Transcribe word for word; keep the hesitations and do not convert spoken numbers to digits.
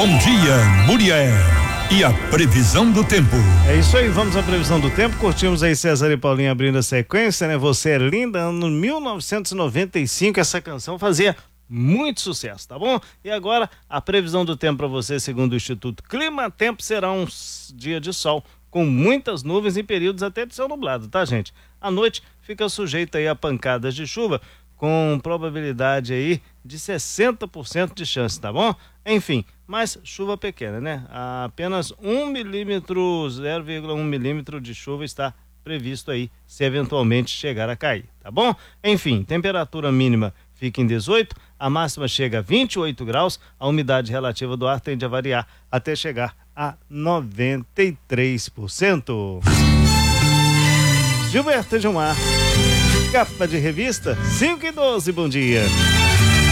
Bom dia, Muriel. E a previsão do tempo. É isso aí, vamos à previsão do tempo. Curtimos aí César e Paulinho abrindo a sequência, né? Você é linda, ano mil novecentos e noventa e cinco, essa canção fazia muito sucesso, tá bom? E agora a previsão do tempo para você, segundo o Instituto Clima Tempo, será um dia de sol com muitas nuvens e períodos até de céu nublado, tá, gente? À noite fica sujeito aí a pancadas de chuva, com probabilidade aí de sessenta por cento de chance, tá bom? Enfim, mas chuva pequena, né? Apenas um milímetro, zero vírgula um milímetro de chuva está previsto aí, se eventualmente chegar a cair, tá bom? Enfim, temperatura mínima fica em dezoito, a máxima chega a vinte e oito graus, a umidade relativa do ar tende a variar até chegar a noventa e três por cento. Gilberto Gilmar, capa de revista cinco e doze, bom dia.